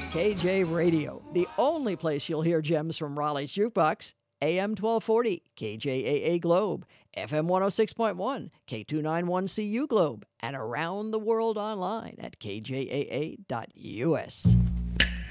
KJ Radio, the only place you'll hear gems from Raleigh's Jukebox. AM 1240, KJAA Globe, FM 106.1, K291CU Globe, and around the world online at kjaa.us.